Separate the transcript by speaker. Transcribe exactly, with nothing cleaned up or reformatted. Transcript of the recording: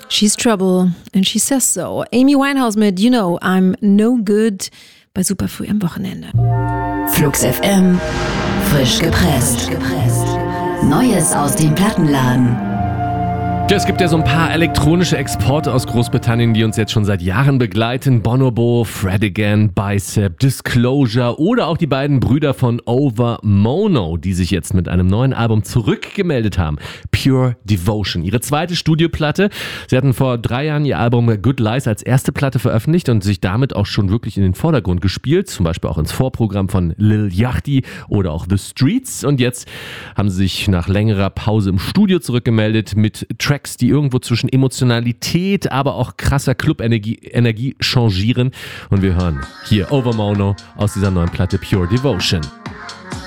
Speaker 1: She's trouble and she says so. Amy Winehouse mit You Know I'm No Good bei Superfrüh am Wochenende.
Speaker 2: Flux F M, frisch gepresst. Neues aus dem Plattenladen.
Speaker 3: Es gibt ja so ein paar elektronische Exporte aus Großbritannien, die uns jetzt schon seit Jahren begleiten. Bonobo, Fred Again, Bicep, Disclosure oder auch die beiden Brüder von Over Mono, die sich jetzt mit einem neuen Album zurückgemeldet haben. Pure Devotion, ihre zweite Studioplatte. Sie hatten vor drei Jahren ihr Album Good Lies als erste Platte veröffentlicht und sich damit auch schon wirklich in den Vordergrund gespielt. Zum Beispiel auch ins Vorprogramm von Lil Yachty oder auch The Streets. Und jetzt haben sie sich nach längerer Pause im Studio zurückgemeldet mit Tracks, die irgendwo zwischen Emotionalität, aber auch krasser Club-Energie Energie changieren. Und wir hören hier Over Mono aus dieser neuen Platte Pure Devotion.